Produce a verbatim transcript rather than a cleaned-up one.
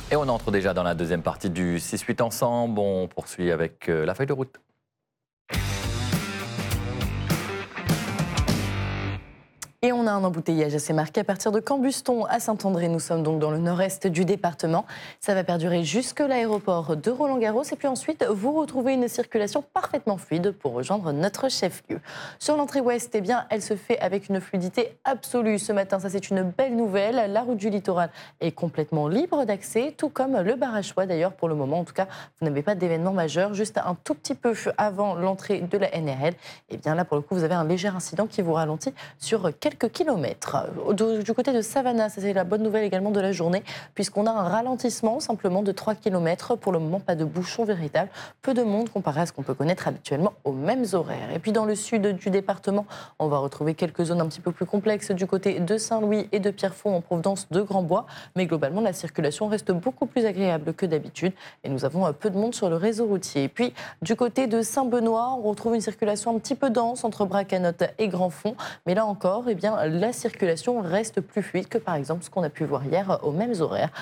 Et on entre déjà dans la deuxième partie du six huit ensemble. On poursuit avec la feuille de route. Et on a un embouteillage assez marqué à partir de Cambuston à Saint-André. Nous sommes donc dans le nord-est du département. Ça va perdurer jusque l'aéroport de Roland-Garros. Et puis ensuite, vous retrouvez une circulation parfaitement fluide pour rejoindre notre chef-lieu. Sur l'entrée ouest, eh bien, elle se fait avec une fluidité absolue ce matin. Ça, c'est une belle nouvelle. La route du littoral est complètement libre d'accès, tout comme le bar à choix. D'ailleurs, pour le moment, en tout cas, vous n'avez pas d'événement majeur. Juste un tout petit peu avant l'entrée de la N R L. Et bien là, pour le coup, vous avez un léger incident qui vous ralentit sur quelques quelques kilomètres. Du côté de Savannah, ça c'est la bonne nouvelle également de la journée, puisqu'on a un ralentissement simplement de trois kilomètres. Pour le moment, pas de bouchon véritable, peu de monde comparé à ce qu'on peut connaître habituellement aux mêmes horaires. Et puis dans le sud du département, on va retrouver quelques zones un petit peu plus complexes du côté de Saint-Louis et de Pierrefonds en provenance de Grand-Bois. Mais globalement, la circulation reste beaucoup plus agréable que d'habitude et nous avons peu de monde sur le réseau routier. Et puis du côté de Saint-Benoît, on retrouve une circulation un petit peu dense entre Bracanotte et Grandfond. Mais là encore, eh bien, la circulation reste plus fluide que par exemple ce qu'on a pu voir hier aux mêmes horaires.